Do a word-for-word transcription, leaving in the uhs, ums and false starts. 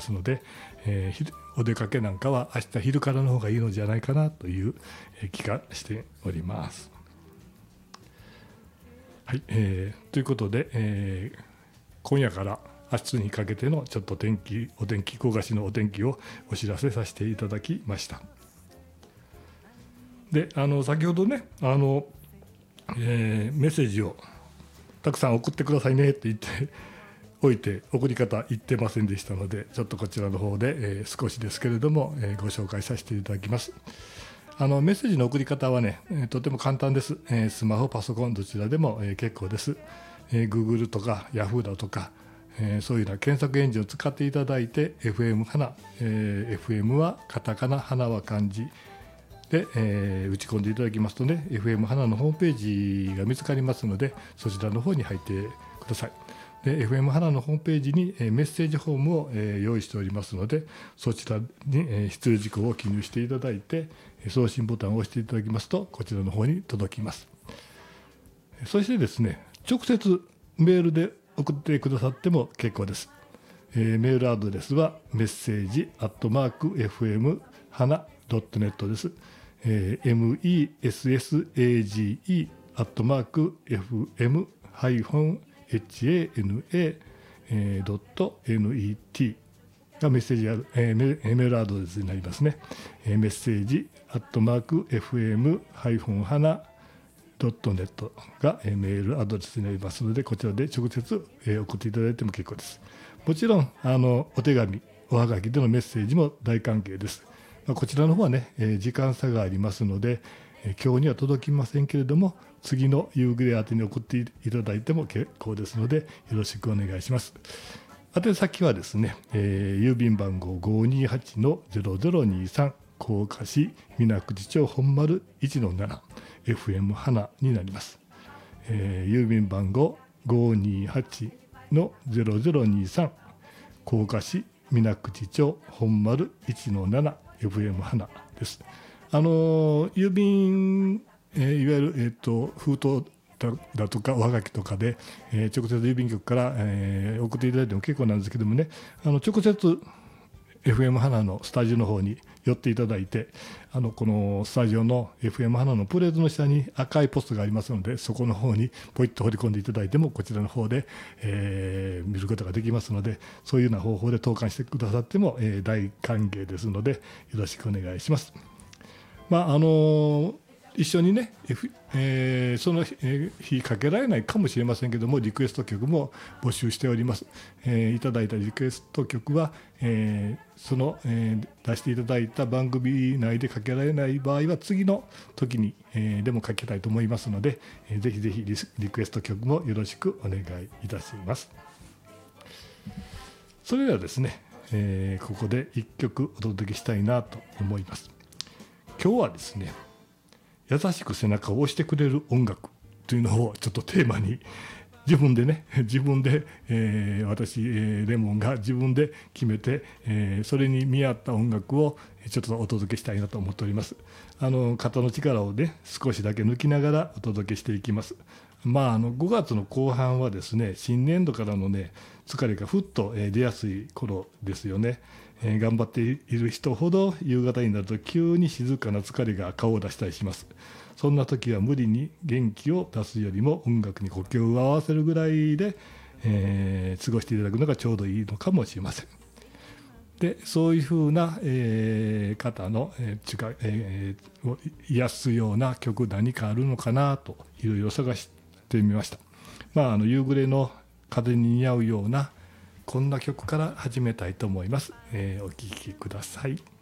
ますので、えー、お出かけなんかは明日昼からの方がいいのじゃないかなという気がしております。はい、えー、ということで、えー、今夜から明日にかけてのちょっと天気お天気、高賀市のお天気をお知らせさせていただきました。で、あの先ほどね、あの、えー、メッセージをたくさん送ってくださいねって言っておいて、送り方言ってませんでしたので、ちょっとこちらの方で、えー、少しですけれども、えー、ご紹介させていただきます。あのメッセージの送り方はね、えー、とても簡単です。えー、スマホ、パソコンどちらでも、えー、結構です。えー、Google とか Yahoo だとか、えー、そういうような検索エンジンを使っていただいて エフエム 花、えー、エフエム はカタカナ、花は漢字で、えー、打ち込んでいただきますとね、 エフエム 花のホームページが見つかりますので、そちらの方に入ってください。で エフエム 花のホームページに、えー、メッセージフォームを、えー、用意しておりますので、そちらに、えー、必要事項を記入していただいて、送信ボタンを押していただきますとこちらの方に届きます。そしてですね、直接メールで送ってくださっても結構です。えー、メールアドレスはメッセージアットマーク エフエム 花 ドットネット です。えー、メッセージ アットマーク エフエム ハナ ドットネット がメッセージある、えー、メールアドレスになりますね。えー、メッセージアットマーク エフエム 花ドットネット がメールアドレスになりますので、こちらで直接送っていただいても結構です。もちろんあのお手紙、おはがきでのメッセージも大歓迎です。まあ、こちらの方はね、時間差がありますので、今日には届きませんけれども、次の夕暮れ宛てに送っていただいても結構ですので、よろしくお願いします。宛先はですね、えー、郵便番号 ごーにーはちのゼロゼロにーさん、甲賀市水口町本丸 いちのなな、エフエム 花になります。えー、郵便番号 ごーにーはちのゼロゼロにーさん、甲賀市水口町本丸 いちのなな、エフエム 花です。あの郵便、えー、いわゆる、えー、と封筒だ, だとかおはがきとかで、えー、直接郵便局から、えー、送っていただいても結構なんですけどもね、あの直接 エフエム 花のスタジオの方に寄っていただいて、あのこのスタジオの エフエム 花のプレートの下に赤いポストがありますので、そこの方にポイッと掘り込んでいただいてもこちらの方で、えー、見ることができますので、そういうような方法で投函してくださっても、えー、大歓迎ですのでよろしくお願いします。まああのー一緒にね、F えー、その日かけられないかもしれませんけども、リクエスト曲も募集しております。えー、いただいたリクエスト曲は、えー、その、えー、出していただいた番組内でかけられない場合は次の時に、えー、でもかけたいと思いますので、えー、ぜひぜひ リ, リクエスト曲もよろしくお願いいたします。それではですね、えー、ここでいっきょくお届けしたいなと思います。今日はですね、優しく背中を押してくれる音楽というのをちょっとテーマに自分でね自分で、えー、私、えー、レモンが自分で決めて、えー、それに見合った音楽をちょっとお届けしたいなと思っております。あの肩の力をね少しだけ抜きながらお届けしていきます。まあ、あのごがつの後半はですね、新年度からのね疲れがふっと出やすい頃ですよね。えー、頑張っている人ほど夕方になると急に静かな疲れが顔を出したりします。そんな時は無理に元気を出すよりも音楽に呼吸を合わせるぐらいで、えー、過ごしていただくのがちょうどいいのかもしれません。でそういうふうな、えー、方の、えー近えー、を癒すような曲何かあるのかなといろいろ探してみました。まあ、あの夕暮れの風に似合うようなこんな曲から始めたいと思います。えー、お聴きください。